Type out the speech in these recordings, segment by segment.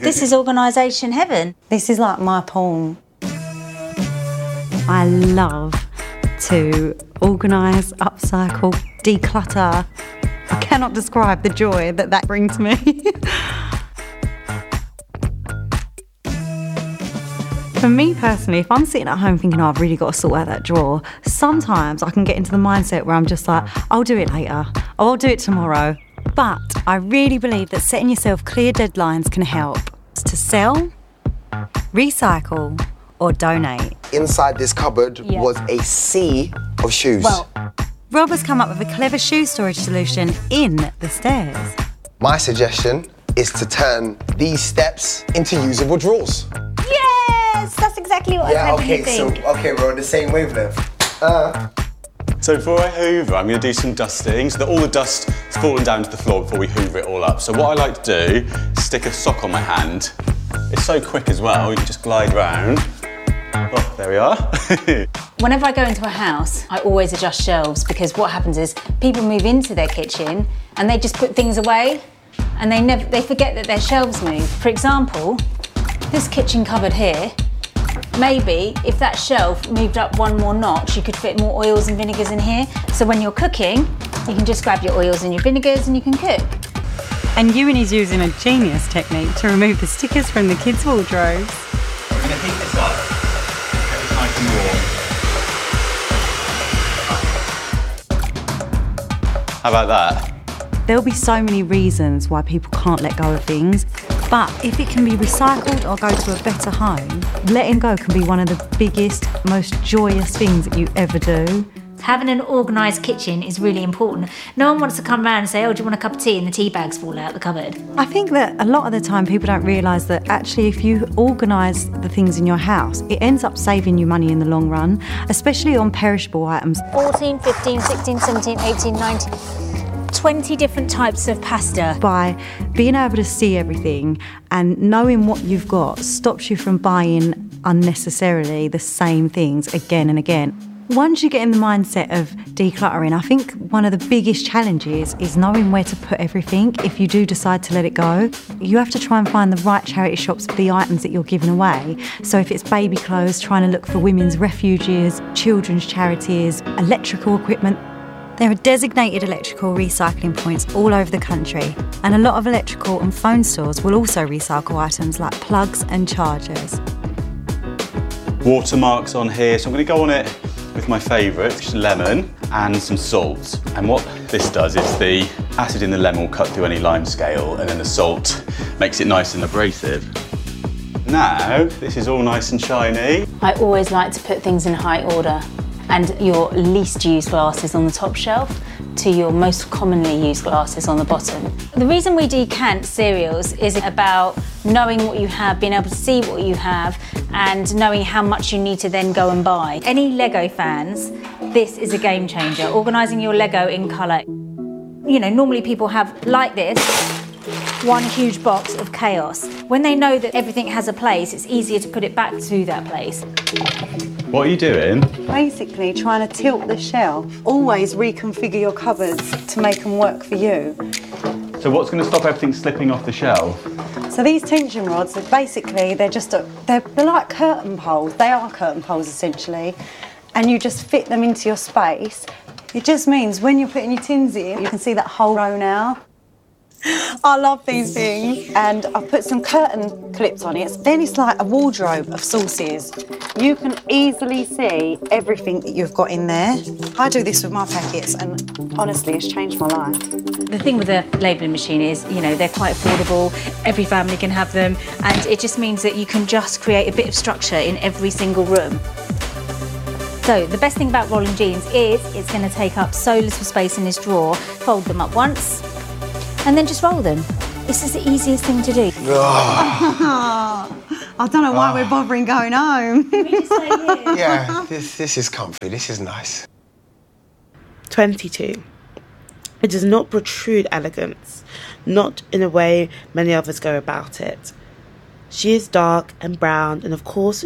This is organisation heaven. This is like my porn. I love to organise, upcycle, declutter. I cannot describe the joy that brings me. For me personally, if I'm sitting at home thinking, I've really got to sort out that drawer, sometimes I can get into the mindset where I'm just like, I'll do it later, or I'll do it tomorrow. But I really believe that setting yourself clear deadlines can help to sell, recycle, or donate. Inside this cupboard was a sea of shoes. Well, Rob has come up with a clever shoe storage solution in the stairs. My suggestion is to turn these steps into usable drawers. Yes, that's exactly what I was hoping you think. Okay, we're on the same wavelength. So before I hoover, I'm going to do some dusting so that all the dust has fallen down to the floor before we hoover it all up. So what I like to do is stick a sock on my hand. It's so quick as well, you can just glide round. Oh, there we are. Whenever I go into a house, I always adjust shelves because what happens is people move into their kitchen and they just put things away and they forget that their shelves move. For example, this kitchen cupboard here, maybe if that shelf moved up one more notch, you could fit more oils and vinegars in here. So when you're cooking, you can just grab your oils and your vinegars and you can cook. And Ewan is using a genius technique to remove the stickers from the kids' wardrobes. I'm going to heat this up. Get this nice and warm. How about that? There'll be so many reasons why people can't let go of things, but if it can be recycled or go to a better home, letting go can be one of the biggest, most joyous things that you ever do. Having an organised kitchen is really important. No one wants to come around and say, oh, do you want a cup of tea? And the tea bags fall out the cupboard. I think that a lot of the time people don't realise that actually if you organise the things in your house, it ends up saving you money in the long run, especially on perishable items. 14, 15, 16, 17, 18, 19... 20 different types of pasta. By being able to see everything and knowing what you've got stops you from buying unnecessarily the same things again and again. Once you get in the mindset of decluttering, I think one of the biggest challenges is knowing where to put everything if you do decide to let it go. You have to try and find the right charity shops for the items that you're giving away. So if it's baby clothes, trying to look for women's refuges, children's charities, electrical equipment. There are designated electrical recycling points all over the country, and a lot of electrical and phone stores will also recycle items like plugs and chargers. Watermarks on here, so I'm going to go on it with my favourite, which is lemon and some salt. And what this does is the acid in the lemon will cut through any lime scale, and then the salt makes it nice and abrasive. Now, this is all nice and shiny. I always like to put things in high order. And your least used glasses on the top shelf to your most commonly used glasses on the bottom. The reason we decant cereals is about knowing what you have, being able to see what you have, and knowing how much you need to then go and buy. Any Lego fans, this is a game changer. Organising your Lego in colour. You know, normally people have, like this, one huge box of chaos. When they know that everything has a place, it's easier to put it back to that place. What are you doing? Basically trying to tilt the shelf. Always reconfigure your cupboards to make them work for you. So what's going to stop everything slipping off the shelf? So these tension rods, they're like curtain poles. They are curtain poles essentially. And you just fit them into your space. It just means when you're putting your tins in, you can see that whole row now. I love these things. And I've put some curtain clips on it. Then it's like a wardrobe of sauces. You can easily see everything that you've got in there. I do this with my packets and honestly it's changed my life. The thing with the labelling machine is, you know, they're quite affordable, every family can have them, and it just means that you can just create a bit of structure in every single room. So the best thing about rolling jeans is it's going to take up so little space in this drawer. Fold them up once and then just roll them. This is the easiest thing to do. I don't know why we're bothering going home. Can we just stay here? Yeah, this is comfy, this is nice. 22. It does not protrude elegance, not in a way many others go about it. She is dark and brown, and of course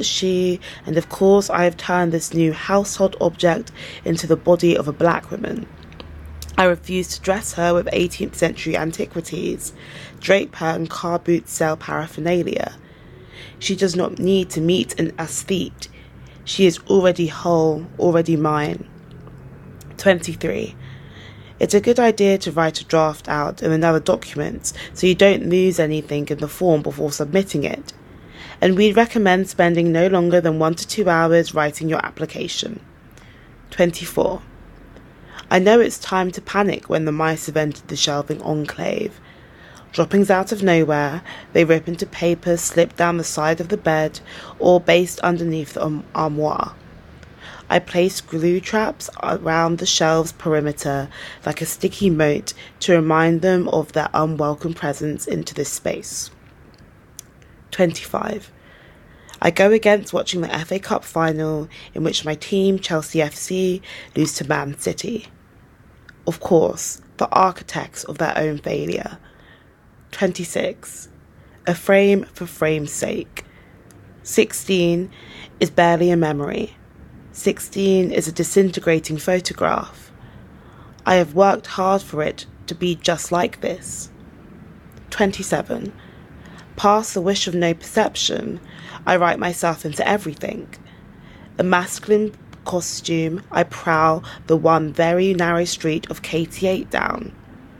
I have turned this new household object into the body of a black woman. I refuse to dress her with 18th century antiquities, drape her in car boot sell paraphernalia. She does not need to meet an aesthete. She is already whole, already mine. 23. It's a good idea to write a draft out in another document so you don't lose anything in the form before submitting it. And we'd recommend spending no longer than 1 to 2 hours writing your application. 24. I know it's time to panic when the mice have entered the shelving enclave. Droppings out of nowhere, they rip into paper slipped down the side of the bed or based underneath the armoire. I place glue traps around the shelves' perimeter like a sticky moat to remind them of their unwelcome presence into this space. 25. I go against watching the FA Cup final in which my team, Chelsea FC, lose to Man City. Of course, the architects of their own failure. 26. A frame for frame's sake. 16 is barely a memory. 16 is a disintegrating photograph. I have worked hard for it to be just like this. 27. Past the wish of no perception, I write myself into everything. A masculine costume, I prowl the one very narrow street of 88 down.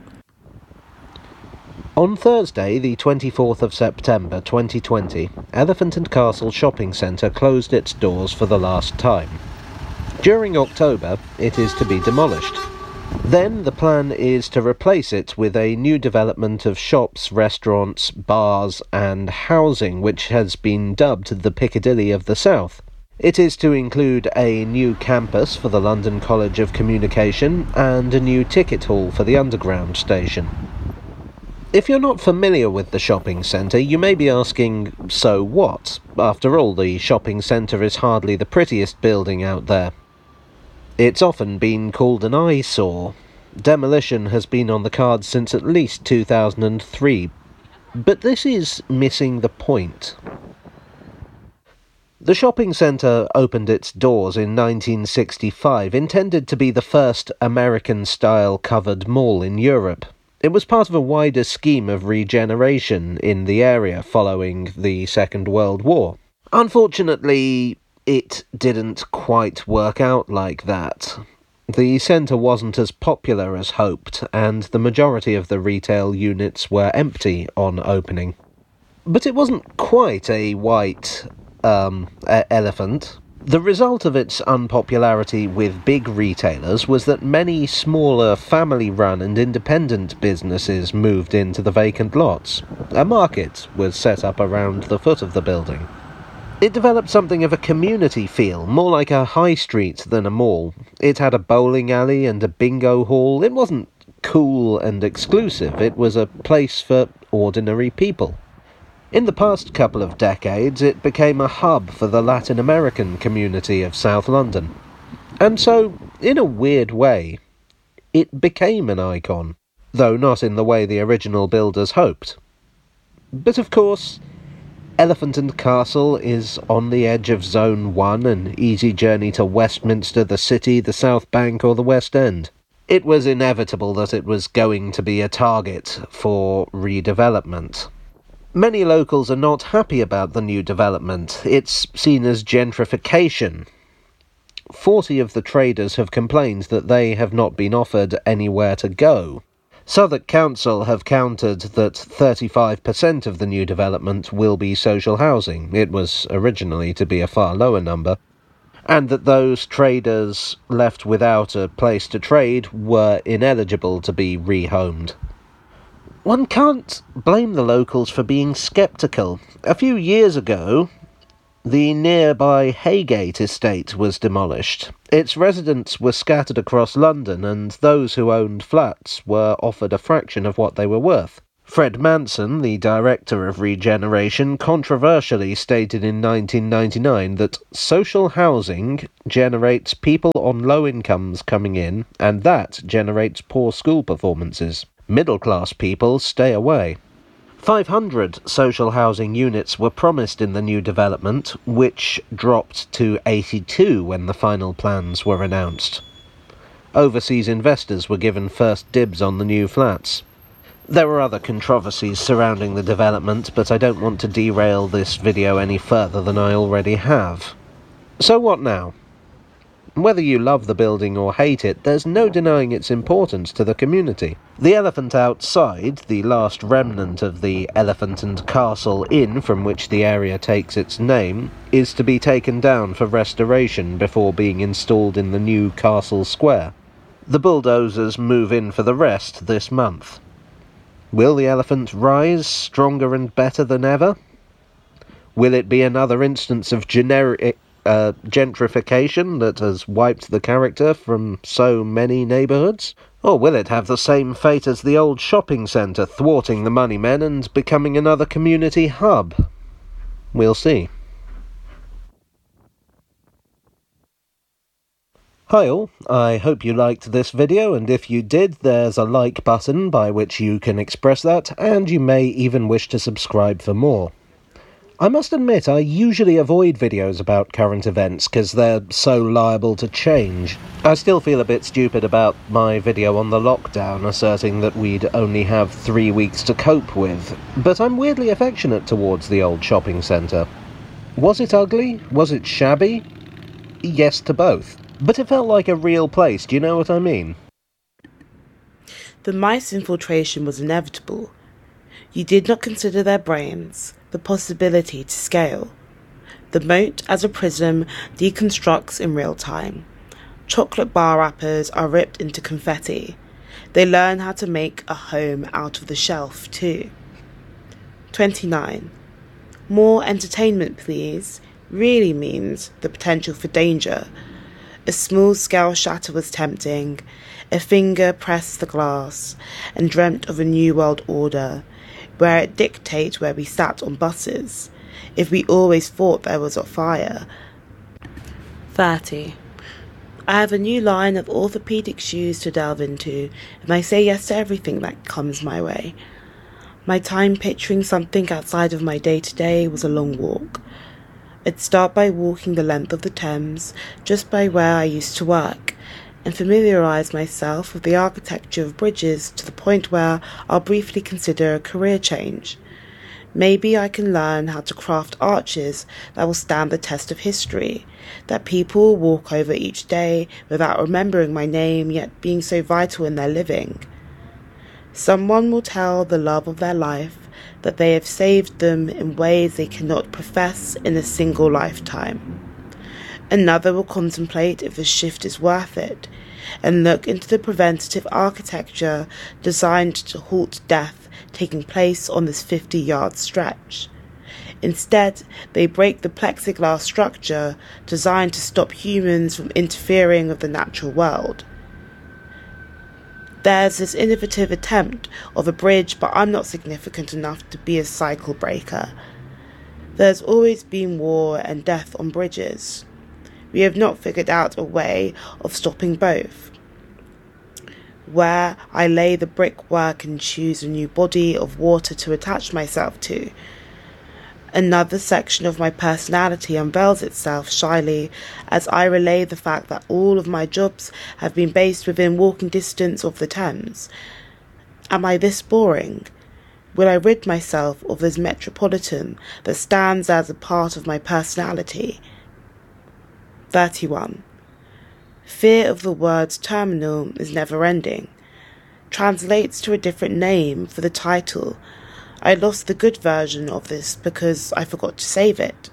On Thursday, the 24th of September 2020, Elephant and Castle Shopping Centre closed its doors for the last time. During October, it is to be demolished. Then the plan is to replace it with a new development of shops, restaurants, bars and housing, which has been dubbed the Piccadilly of the South. It is to include a new campus for the London College of Communication and a new ticket hall for the Underground station. If you're not familiar with the shopping centre, you may be asking, so what? After all, the shopping centre is hardly the prettiest building out there. It's often been called an eyesore. Demolition has been on the cards since at least 2003. But this is missing the point. The shopping centre opened its doors in 1965, intended to be the first American-style covered mall in Europe. It was part of a wider scheme of regeneration in the area following the Second World War. Unfortunately, it didn't quite work out like that. The centre wasn't as popular as hoped, and the majority of the retail units were empty on opening. But it wasn't quite a white elephant. The result of its unpopularity with big retailers was that many smaller family-run and independent businesses moved into the vacant lots. A market was set up around the foot of the building. It developed something of a community feel, more like a high street than a mall. It had a bowling alley and a bingo hall. It wasn't cool and exclusive. It was a place for ordinary people. In the past couple of decades, it became a hub for the Latin American community of South London. And so, in a weird way, it became an icon, though not in the way the original builders hoped. But of course, Elephant and Castle is on the edge of Zone 1, an easy journey to Westminster, the City, the South Bank or the West End. It was inevitable that it was going to be a target for redevelopment. Many locals are not happy about the new development. It's seen as gentrification. 40 of the traders have complained that they have not been offered anywhere to go. Southwark Council have countered that 35% of the new development will be social housing. It was originally to be a far lower number. And that those traders left without a place to trade were ineligible to be rehomed. One can't blame the locals for being sceptical. A few years ago, the nearby Haygate estate was demolished. Its residents were scattered across London, and those who owned flats were offered a fraction of what they were worth. Fred Manson, the director of regeneration, controversially stated in 1999 that social housing generates people on low incomes coming in, and that generates poor school performances. Middle-class people stay away. 500 social housing units were promised in the new development, which dropped to 82 when the final plans were announced. Overseas investors were given first dibs on the new flats. There were other controversies surrounding the development, but I don't want to derail this video any further than I already have. So what now? Whether you love the building or hate it, there's no denying its importance to the community. The elephant outside, the last remnant of the Elephant and Castle Inn from which the area takes its name, is to be taken down for restoration before being installed in the new Castle Square. The bulldozers move in for the rest this month. Will the elephant rise stronger and better than ever? Will it be another instance of gentrification that has wiped the character from so many neighbourhoods? Or will it have the same fate as the old shopping centre, thwarting the moneymen and becoming another community hub? We'll see. Hi all, I hope you liked this video, and if you did, there's a like button by which you can express that, and you may even wish to subscribe for more. I must admit, I usually avoid videos about current events because they're so liable to change. I still feel a bit stupid about my video on the lockdown asserting that we'd only have 3 weeks to cope with, but I'm weirdly affectionate towards the old shopping centre. Was it ugly? Was it shabby? Yes to both. But it felt like a real place, do you know what I mean? The mice infiltration was inevitable. You did not consider their brains, the possibility to scale. The moat as a prism deconstructs in real time. Chocolate bar wrappers are ripped into confetti. They learn how to make a home out of the shelf too. 29. More entertainment please really means the potential for danger. A small-scale shatter was tempting. A finger pressed the glass and dreamt of a new world order, where it dictates where we sat on buses, if we always thought there was a fire. 30. I have a new line of orthopedic shoes to delve into, and I say yes to everything that comes my way. My time picturing something outside of my day-to-day was a long walk. I'd start by walking the length of the Thames, just by where I used to work, and familiarise myself with the architecture of bridges to the point where I'll briefly consider a career change. Maybe I can learn how to craft arches that will stand the test of history, that people will walk over each day without remembering my name yet being so vital in their living. Someone will tell the love of their life that they have saved them in ways they cannot profess in a single lifetime. Another will contemplate if the shift is worth it, and look into the preventative architecture designed to halt death taking place on this 50-yard stretch. Instead, they break the plexiglass structure designed to stop humans from interfering with the natural world. There's this innovative attempt of a bridge, but I'm not significant enough to be a cycle breaker. There's always been war and death on bridges. We have not figured out a way of stopping both. Where I lay the brickwork and choose a new body of water to attach myself to. Another section of my personality unveils itself shyly as I relay the fact that all of my jobs have been based within walking distance of the Thames. Am I this boring? Will I rid myself of this metropolitan that stands as a part of my personality? 31. Fear of the words terminal is never-ending. Translates to a different name for the title. I lost the good version of this because I forgot to save it.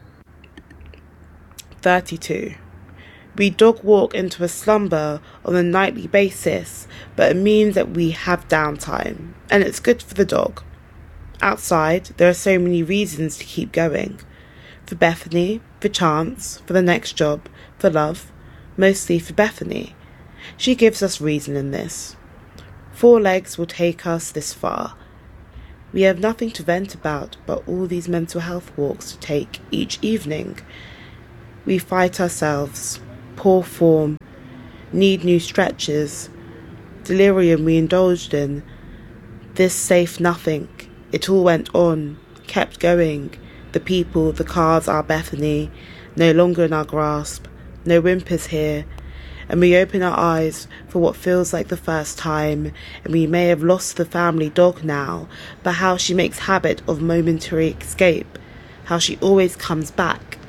32. We dog walk into a slumber on a nightly basis, but it means that we have downtime, and it's good for the dog. Outside, there are so many reasons to keep going. For Bethany, for chance, for the next job, for love, mostly for Bethany. She gives us reason in this. 4 legs will take us this far. We have nothing to vent about but all these mental health walks to take each evening. We fight ourselves, poor form, need new stretches, delirium we indulged in, this safe nothing, it all went on, kept going, the people, the cars, our Bethany, no longer in our grasp, no whimpers here, and we open our eyes for what feels like the first time, and we may have lost the family dog now, but how she makes habit of momentary escape, how she always comes back.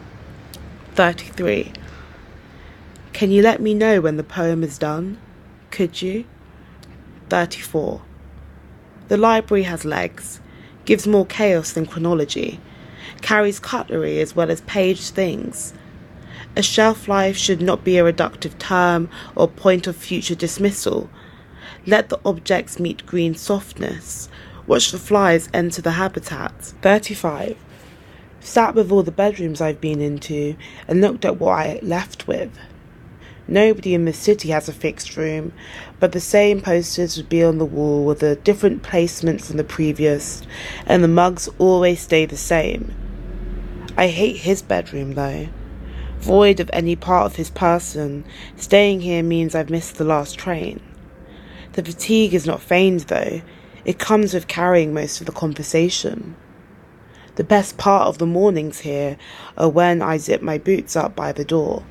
33. Can you let me know when the poem is done? Could you? 34. The library has legs, gives more chaos than chronology, carries cutlery as well as paged things. A shelf life should not be a reductive term or point of future dismissal. Let the objects meet green softness. Watch the flies enter the habitat. 35. Sat with all the bedrooms I've been into and looked at what I left with. Nobody in the city has a fixed room, but the same posters would be on the wall with a different placement from the previous, and the mugs always stay the same. I hate his bedroom though. Void of any part of his person, staying here means I've missed the last train. The fatigue is not feigned though, it comes with carrying most of the conversation. The best part of the mornings here are when I zip my boots up by the door.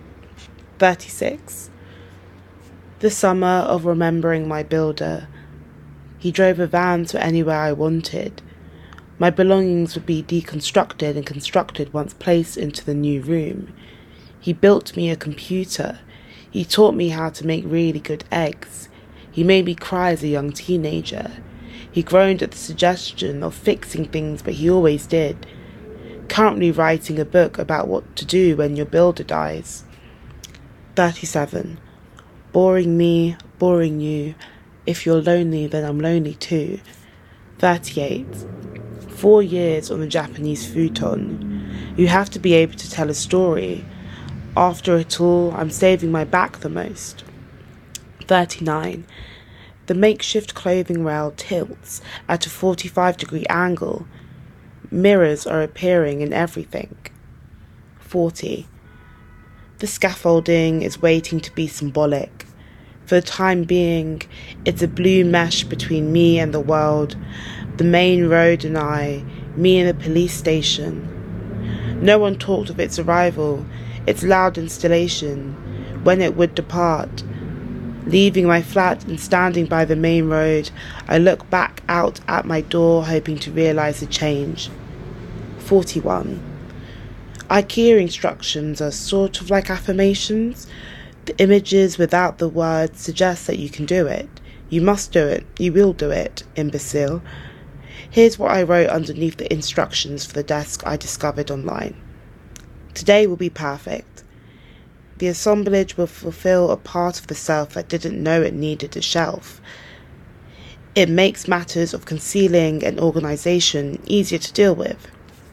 36. The summer of remembering my builder. He drove a van to anywhere I wanted. My belongings would be deconstructed and constructed once placed into the new room. He built me a computer. He taught me how to make really good eggs. He made me cry as a young teenager. He groaned at the suggestion of fixing things, but he always did. Currently writing a book about what to do when your builder dies. 37. Boring me, boring you. If you're lonely, then I'm lonely too. 38. 4 years on the Japanese futon. You have to be able to tell a story. After it all, I'm saving my back the most. 39. The makeshift clothing rail tilts at a 45-degree angle. Mirrors are appearing in everything. 40. The scaffolding is waiting to be symbolic. For the time being, it's a blue mesh between me and the world, the main road and I, me and the police station. No one talked of its arrival, its loud installation, when it would depart. Leaving my flat and standing by the main road, I look back out at my door hoping to realise the change. 41. IKEA instructions are sort of like affirmations. The images without the words suggest that you can do it. You must do it. You will do it, imbecile. Here's what I wrote underneath the instructions for the desk I discovered online. Today will be perfect. The assemblage will fulfill a part of the self that didn't know it needed a shelf. It makes matters of concealing and organisation easier to deal with.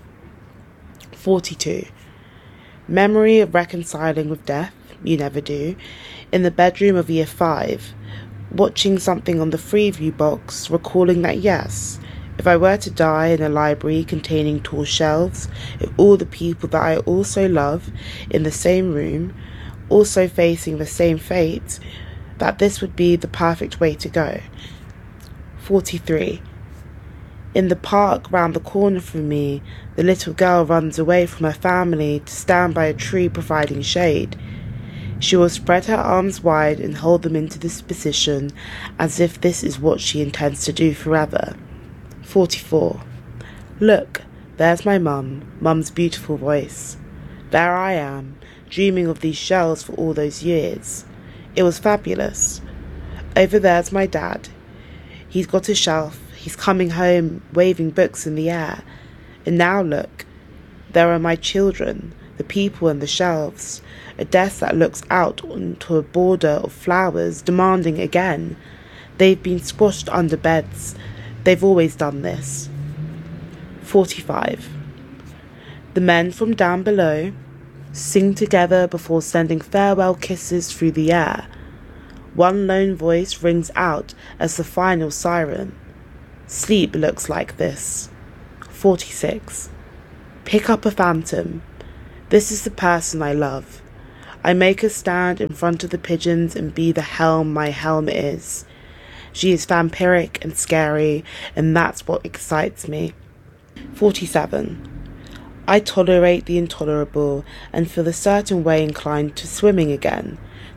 42. Memory of reconciling with death, you never do, in the bedroom of year 5, watching something on the Freeview box, recalling that yes, if I were to die in a library containing tall shelves, if all the people that I also love in the same room, also facing the same fate, that this would be the perfect way to go. 43. In the park round the corner from me, the little girl runs away from her family to stand by a tree providing shade. She will spread her arms wide and hold them into this position as if this is what she intends to do forever. 44. Look, there's my mum's beautiful voice. There I am, dreaming of these shells for all those years. It was fabulous. Over there's my dad. He's got a shelf. He's coming home, waving books in the air. And now look, there are my children, the people and the shelves, a desk that looks out onto a border of flowers, demanding again. They've been squashed under beds. They've always done this. 45. The men from down below sing together before sending farewell kisses through the air. One lone voice rings out as the final siren. Sleep looks like this. 46. Pick up a phantom. This is the person I love. I make her stand in front of the pigeons and be the helm my helm is. She is vampiric and scary, and that's what excites me. 47. I tolerate the intolerable and feel a certain way inclined to swimming again,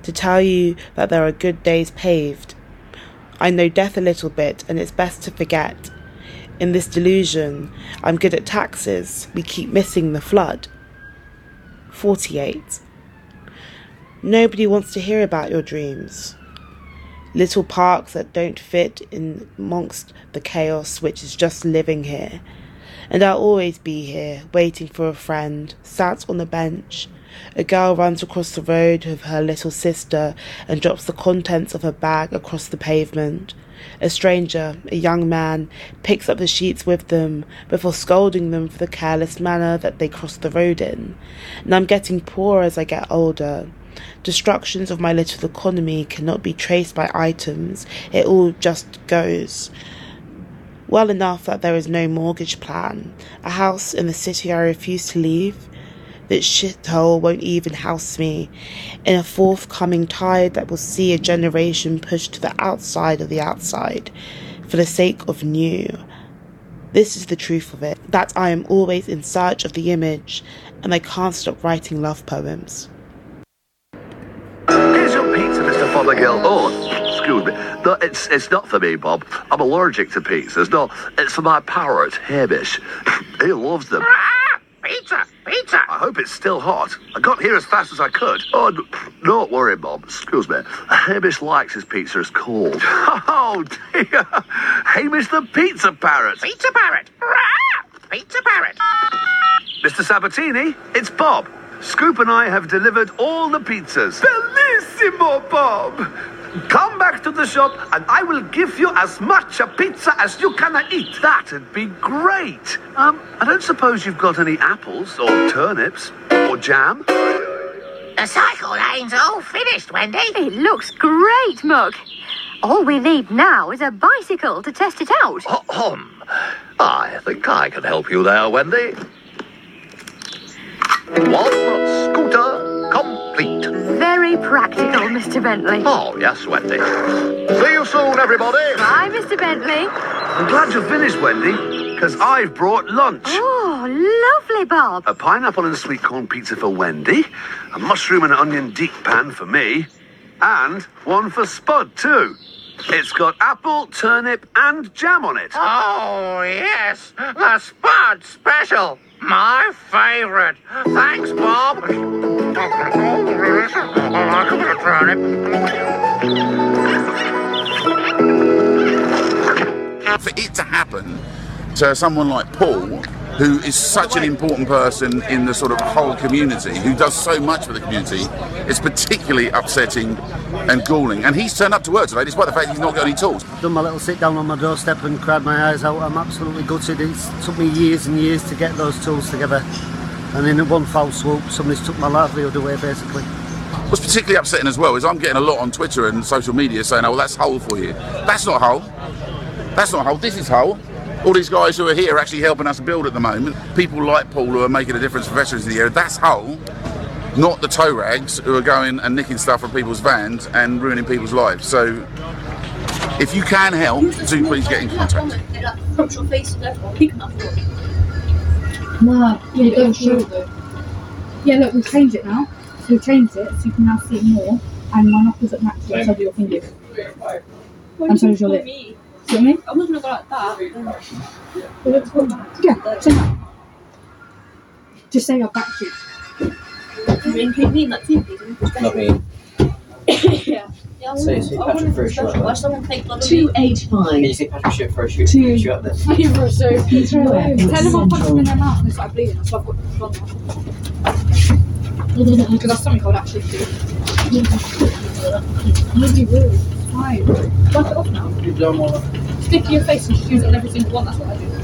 to tell you that there are good days paved. I know death a little bit, and it's best to forget. In this delusion, I'm good at taxes. We keep missing the flood. 48. Nobody wants to hear about your dreams. Little parks that don't fit in amongst the chaos which is just living here. And I'll always be here, waiting for a friend, sat on a bench. A girl runs across the road with her little sister and drops the contents of her bag across the pavement. A stranger, a young man, picks up the sheets with them before scolding them for the careless manner that they cross the road in. And I'm getting poorer as I get older. Destructions of my little economy cannot be traced by items. It all just goes. Well enough that there is no mortgage plan. A house in the city I refuse to leave. This shithole won't even house me. In a forthcoming tide that will see a generation pushed to the outside of the outside, for the sake of new. This is the truth of it, that I am always in search of the image, and I can't stop writing love poems. Here's your pizza, Mr. Fothergill. Oh, excuse me. No, it's not for me, Bob. I'm allergic to pizzas. No, it's for my parrot, Hamish. He loves them. Pizza! Pizza! I hope it's still hot. I got here as fast as I could. Oh, don't worry, Bob. Excuse me. Hamish likes his pizza as cold. Oh, dear. Hamish the pizza parrot. Pizza parrot! Pizza parrot! Mr. Sabatini, it's Bob. Scoop and I have delivered all the pizzas. Bellissimo, Bob! Come back to the shop and I will give you as much a pizza as you can eat. That'd be great. I don't suppose you've got any apples or turnips or jam? The cycle lane's all finished, Wendy. It looks great, Mug. All we need now is a bicycle to test it out. I think I can help you there, Wendy. One scooter complete. Very practical, Mr. Bentley. Oh, yes, Wendy. See you soon, everybody. Bye, Mr. Bentley. I'm glad you finished, Wendy, because I've brought lunch. Oh, lovely, Bob. A pineapple and sweet corn pizza for Wendy, a mushroom and onion deep pan for me, and one for Spud, too. It's got apple, turnip, and jam on it. Oh, yes, the Spud Special. My favourite. Thanks, Bob. I like a bit of turnip. For it to happen to someone like Paul, who is such an important person in the sort of whole community, who does so much for the community, it's particularly upsetting and galling. And he's turned up to work today, despite the fact he's not got any tools. Done my little sit down on my doorstep and cried my eyes out. I'm absolutely gutted. It took me years and years to get those tools together. And in one foul swoop, somebody's took my livelihood away, basically. What's particularly upsetting as well is I'm getting a lot on Twitter and social media saying, oh, well, that's Hull for you. That's not Hull. That's not Hull. This is Hull. All these guys who are here are actually helping us build at the moment. People like Paul who are making a difference for veterans in the area. That's Hull, not the tow rags who are going and nicking stuff from people's vans and ruining people's lives. So, if you can help, do please get in contact. Nah, yeah, don't show though. Yeah, look, we've changed it now. So we've changed it so you can now see it more. And my knuckles at max, so do your fingers. And so does your lip. See what I mean? I wasn't going to go like that. Yeah, say that. Just say your back cheek. Not me. Yeah. Say Patrick for a shoot. 285. Can you say Patrick shoot for a shoot? Shoot up there. For a shoot. Tell them I'll punch them in their mouth and they start bleeding. So I've got the blood now. Because that's something I would actually do. Really rude. Fine. Wipe it off now. Stick to your face and just use it on every single one. That's what I do.